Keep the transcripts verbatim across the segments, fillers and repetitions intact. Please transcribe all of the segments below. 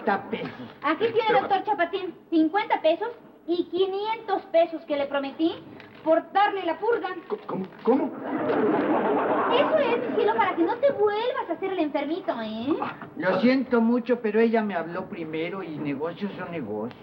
cincuenta pesos. Aquí tiene, doctor Chapatín, cincuenta pesos y quinientos pesos que le prometí por darle la purga. ¿Cómo? ¿Cómo? Eso es, mi cielo, para que no te vuelvas a hacer el enfermito, ¿eh? Lo siento mucho, pero ella me habló primero y negocios son negocios.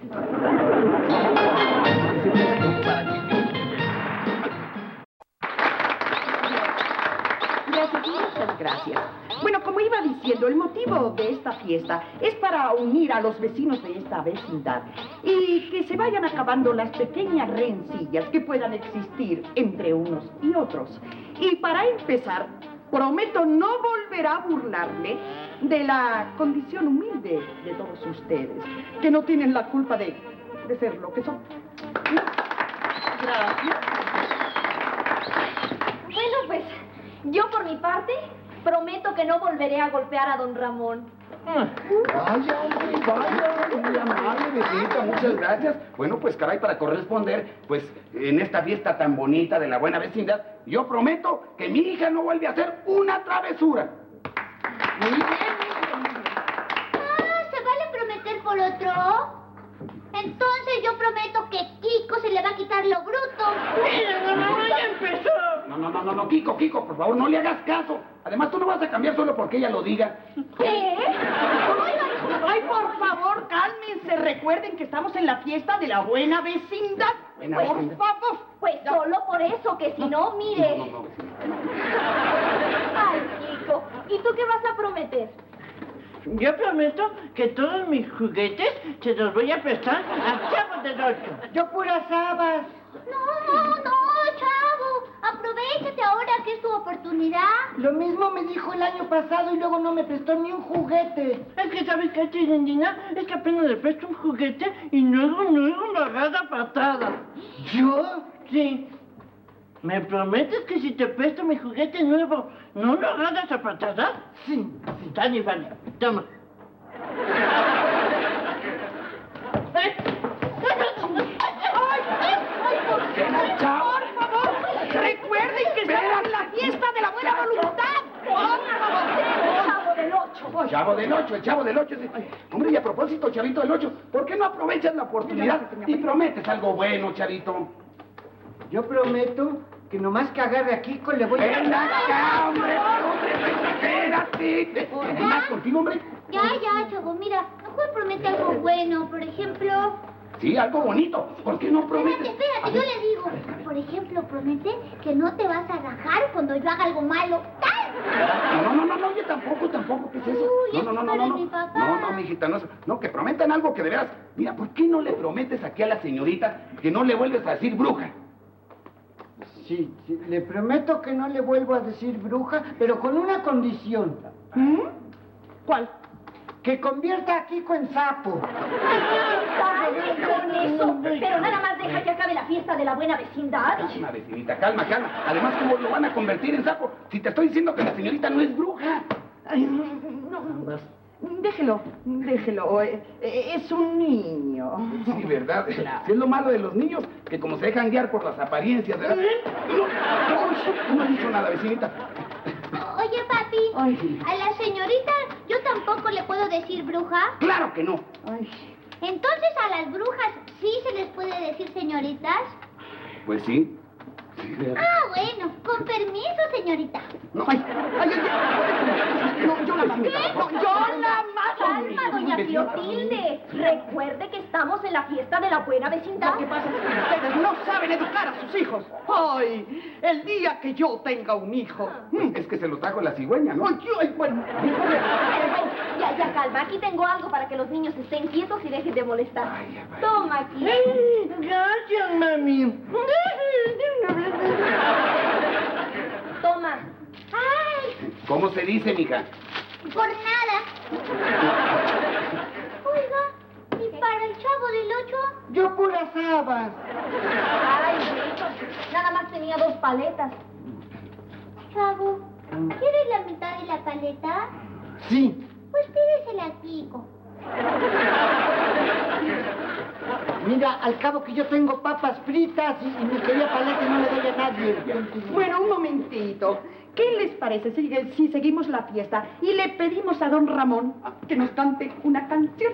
Gracias, muchas gracias. Bueno, como iba diciendo, el motivo de esta fiesta es para unir a los vecinos de esta vecindad y que se vayan acabando las pequeñas rencillas que puedan existir entre unos y otros. Y para empezar, prometo no volver a burlarle de la condición humilde de todos ustedes, que no tienen la culpa de, de ser lo que son. Gracias. Bueno, pues, yo por mi parte prometo que no volveré a golpear a don Ramón. Vaya, hombre, vaya, muy amable, vecinita, muchas gracias. Bueno, pues, caray, para corresponder, pues, en esta fiesta tan bonita de la buena vecindad, yo prometo que mi hija no vuelve a hacer una travesura. Muy bien, muy bien. Ah, ¿se vale prometer por otro? Entonces yo prometo que Kiko se le va a quitar lo bruto. ¡Mira, no, no, no, ya empezó! No, no, no, no, no, Kiko, Kiko, por favor, no le hagas caso. Además, tú no vas a cambiar solo porque ella lo diga. ¿Qué? Ay, por favor, cálmense. Recuerden que estamos en la fiesta de la buena vecindad. Buena por vecindad. favor. Pues solo por eso, que si no, mire. No, no, no, vecina. Ay, Kiko, ¿y tú qué vas a prometer? Yo prometo que todos mis juguetes se los voy a prestar a Chavo del Ocho. Yo puras habas. No, no, no, Chavo. Aprovechate ahora que es tu oportunidad. Lo mismo me dijo el año pasado y luego no me prestó ni un juguete. Es que, ¿sabes qué, Chirindina? Es que apenas le presto un juguete y luego, luego me agarra patada. ¿Yo? Sí. ¿Me prometes que si te presto mi juguete nuevo, no lo agarras a patadas? Sí. Dani, vale. Toma. ¡Ay! ¡Ay, ay, ay! Por favor, por favor, recuerden que estamos en la fiesta de la buena voluntad. Por favor. Chavo del Ocho. Chavo del Ocho, el Chavo del Ocho. Ay, hombre, y a propósito, Chavito del Ocho, ¿por qué no aprovechas la oportunidad y prometes algo bueno, Chavito? Yo prometo que nomás que agarre a Kiko le voy a... ¡Ven acá, hombre! ¡Hombre, espérate! ¿Ven más contigo, hombre? Ya, ya, Chavo, mira, mejor promete algo bueno, por ejemplo... Sí, algo bonito. ¿Por qué no prometes? Espérate, espérate, yo le digo. Por ejemplo, promete que no te vas a rajar cuando yo haga algo malo. ¡Tal! No, no, no, no, yo tampoco, tampoco, ¿qué es eso? Uy, No, no, no, no, para no, no. mi papá. No, no, mijita, no, no, que prometan algo que de veras... Mira, ¿por qué no le prometes aquí a la señorita que no le vuelves a decir bruja? Sí, sí, le prometo que no le vuelvo a decir bruja, pero con una condición. ¿Mm? ¿Cuál? Que convierta a Kiko en sapo. Dale con eso. Pero nada más deja que acabe la fiesta de la buena vecindad. Calma, vecinita, calma, calma. Además, ¿cómo lo van a convertir en sapo? Si te estoy diciendo que la señorita no es bruja. Ay, no, no, déjelo, déjelo. eh, eh, Es un niño. Sí, ¿verdad? Sí, es lo malo de los niños, que como se dejan guiar por las apariencias, ¿verdad? No, no, no he dicho nada, vecinita. Oye, papi, Ay. a la señorita yo tampoco le puedo decir bruja. ¡Claro que no! Ay. Entonces a las brujas sí se les puede decir señoritas. Pues sí. Sí, ¿verdad? Ah, bueno, con permiso, señorita. No. Ay, ay, ay, no, yo la más. No, yo la más. Calma, doña Clotilde. Recuerde que estamos en la fiesta de la buena vecindad. Lo que pasa es que ustedes no saben educar a sus hijos. Ay, el día que yo tenga un hijo. Pues es que se lo trajo la cigüeña, ¿no? Ay, ay, bueno. Ya, ya, calma. Aquí tengo algo para que los niños estén quietos y dejen de molestar. Ay, ya, vaya. Toma aquí. Gracias, mami. Toma. ¡Ay! ¿Cómo se dice, mija? Por nada. Oiga, ¿y para el Chavo del Ocho? Yo puras habas. Ay, hijo, nada más tenía dos paletas. Chavo, ¿quieres la mitad de la paleta? Sí. Pues pídesela a Kiko. Mira, al cabo que yo tengo papas fritas y, y mi querida paleta y no le doy a nadie. Bueno, un momentito. ¿Qué les parece si, si seguimos la fiesta y le pedimos a don Ramón que nos cante una canción?